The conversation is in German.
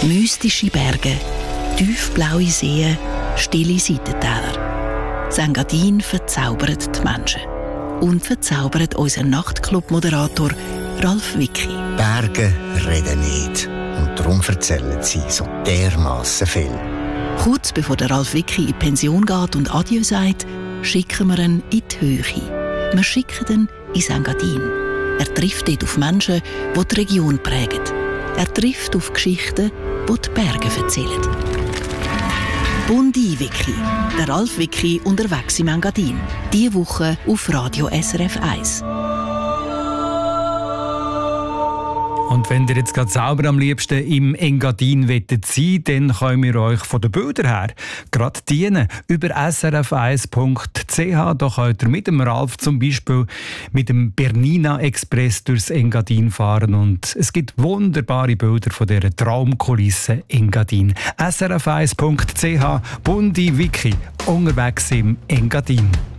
Mystische Berge, tiefblaue Seen, stille Seitentäler. Das Engadin verzaubert die Menschen. Und verzaubert unser Nachtclub-Moderator Ralf Wicki. Berge reden nicht. Und darum erzählen sie so dermassen viel. Kurz bevor der Ralf Wicki in die Pension geht und Adieu sagt, schicken wir ihn in die Höhe. Wir schicken ihn ins Engadin. Er trifft dort auf Menschen, die die Region prägen. Er trifft auf Geschichten, die die Berge erzählen. Bundi Wicki, der Ralf Wicki unterwegs im Engadin. Diese Woche auf Radio SRF 1. Und wenn ihr jetzt gerade selber am liebsten im Engadin wettet sein, dann können wir euch von den Bildern her gerade dienen. Über srf1.ch, da könnt ihr mit dem Ralf zum Beispiel mit dem Bernina Express durchs Engadin fahren. Und es gibt wunderbare Bilder von dieser Traumkulisse Engadin. srf1.ch, Bundi Wicki, unterwegs im Engadin.